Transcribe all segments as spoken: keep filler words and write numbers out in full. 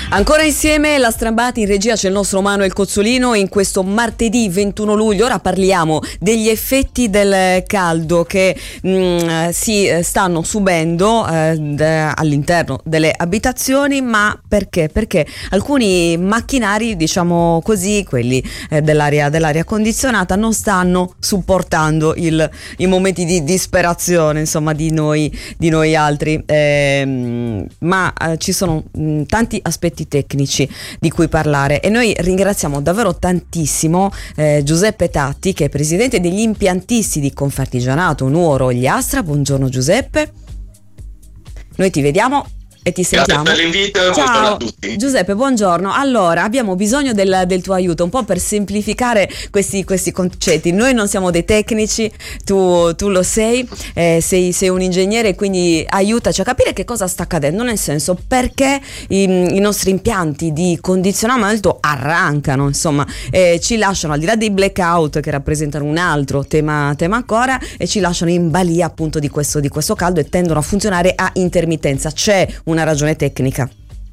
Ancora insieme la Strambati, in regia c'è il nostro Manuel Cozzolino. In questo martedì ventuno luglio ora parliamo degli effetti del caldo che mh, si stanno subendo eh, d- all'interno delle abitazioni. Ma perché? Perché alcuni macchinari, diciamo così, quelli eh, dell'aria, dell'aria condizionata, non stanno supportando il, i momenti di disperazione, insomma, di noi, di noi altri. Eh, ma eh, ci sono mh, tanti aspetti tecnici di cui parlare e noi ringraziamo davvero tantissimo eh, Giuseppe Tatti, che è presidente degli impiantisti di Confartigianato Nuoro Ogliastra. Buongiorno Giuseppe, noi ti vediamo e ti sentiamo. Grazie per l'invito e buongiorno a tutti. Giuseppe, buongiorno. Allora, abbiamo bisogno del, del tuo aiuto un po' per semplificare questi, questi concetti. Noi non siamo dei tecnici, tu, tu lo sei, eh, sei, sei un ingegnere, quindi aiutaci a capire che cosa sta accadendo, nel senso, perché i, i nostri impianti di condizionamento arrancano, insomma, eh, ci lasciano, al di là dei blackout che rappresentano un altro tema, tema ancora, e ci lasciano in balia appunto di questo, di questo caldo, e tendono a funzionare a intermittenza. C'è una ragione tecnica?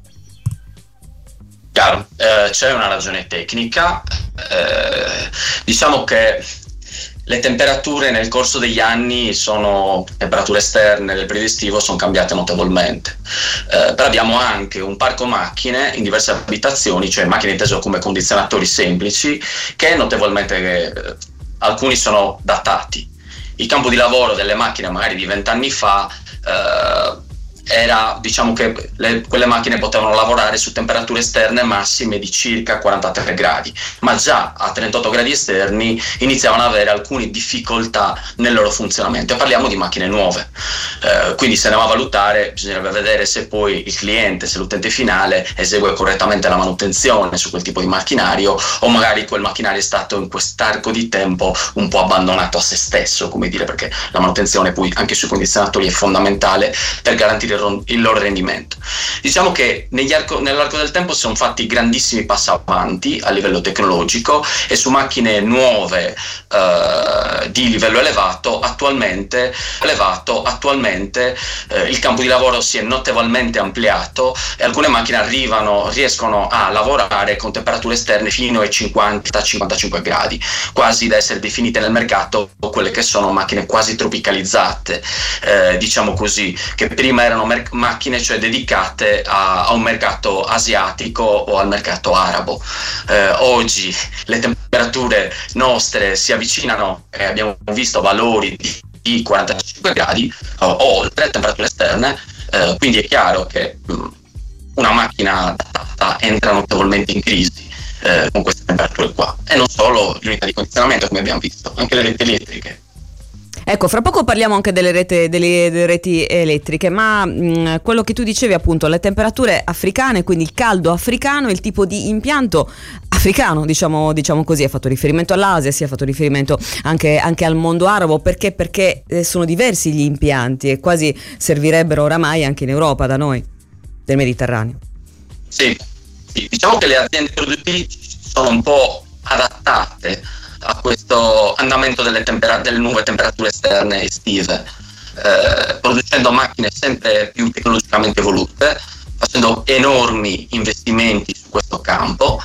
Chiaro, eh, c'è una ragione tecnica, eh, diciamo che le temperature nel corso degli anni sono, temperature esterne del periodo estivo, sono cambiate notevolmente, eh, però abbiamo anche un parco macchine in diverse abitazioni, cioè macchine intese come condizionatori semplici, che notevolmente, eh, alcuni sono datati. Il campo di lavoro delle macchine magari di vent'anni fa eh, era, diciamo che le, quelle macchine potevano lavorare su temperature esterne massime di circa quarantatré gradi, ma già a trentotto gradi esterni iniziavano ad avere alcune difficoltà nel loro funzionamento, e parliamo di macchine nuove, eh, quindi se ne va a valutare, bisognerebbe vedere se poi il cliente, se l'utente finale esegue correttamente la manutenzione su quel tipo di macchinario, o magari quel macchinario è stato in quest'arco di tempo un po' abbandonato a se stesso, come dire, perché la manutenzione poi anche sui condizionatori è fondamentale per garantire il loro rendimento. Diciamo che negli arco, nell'arco del tempo si sono fatti grandissimi passi avanti a livello tecnologico, e su macchine nuove eh, di livello elevato attualmente, elevato, attualmente eh, il campo di lavoro si è notevolmente ampliato, e alcune macchine arrivano, riescono a lavorare con temperature esterne fino ai cinquanta cinquantacinque gradi, quasi da essere definite nel mercato quelle che sono macchine quasi tropicalizzate, eh, diciamo così, che prima erano mer- macchine cioè dedicate a, a un mercato asiatico o al mercato arabo. Eh, oggi le temperature nostre si avvicinano, e eh, abbiamo visto valori di, di quarantacinque gradi o oltre temperature esterne, eh, quindi è chiaro che mh, una macchina adattata entra notevolmente in crisi eh, con queste temperature qua, e non solo le unità di condizionamento, come abbiamo visto, anche le reti elettriche. Ecco, fra poco parliamo anche delle, rete, delle, delle reti elettriche, ma mh, quello che tu dicevi, appunto, le temperature africane, quindi il caldo africano, il tipo di impianto africano, diciamo, diciamo così, ha fatto riferimento all'Asia, si è fatto riferimento anche, anche al mondo arabo, perché? Perché sono diversi gli impianti e quasi servirebbero oramai anche in Europa, da noi, del Mediterraneo. Sì, sì, diciamo che le aziende produttrici sono un po' adattate a questo andamento delle, tempera- delle nuove temperature esterne estive, eh, producendo macchine sempre più tecnologicamente evolute, facendo enormi investimenti su questo campo,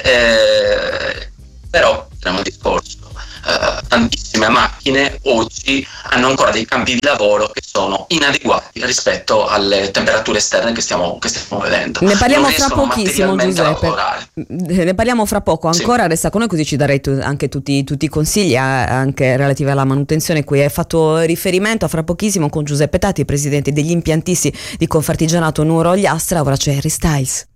eh, però teniamo il discorso, eh, tantissime macchine oggi hanno ancora dei campi di lavoro che sono inadeguati rispetto alle temperature esterne che stiamo, che stiamo vedendo. Ne parliamo fra pochissimo, Giuseppe. Ne parliamo fra poco. Ancora sì. Resta con noi, così ci darei tu, anche tutti, tutti i consigli anche relativi alla manutenzione cui hai fatto riferimento. Fra pochissimo con Giuseppe Tatti, presidente degli impiantisti di Confartigianato Nuoro Ogliastra. Ora c'è Harry Styles.